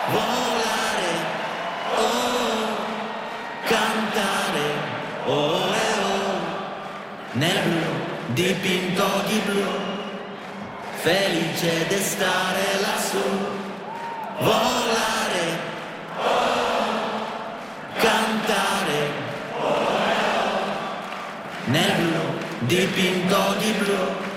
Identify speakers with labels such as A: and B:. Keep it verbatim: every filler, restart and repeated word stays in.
A: volare, oh, cantare, oh, eh, oh, nel blu, dipinto di blu, felice di stare lassù, volare, oh, cantare, oh, eh, oh, nel blu, dipinto di blu.